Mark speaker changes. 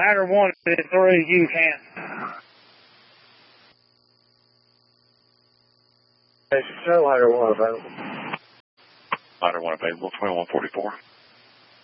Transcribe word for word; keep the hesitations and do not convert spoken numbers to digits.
Speaker 1: ladder one is three, you can.
Speaker 2: Show ladder one available.
Speaker 3: Ladder one available, twenty-one forty-four.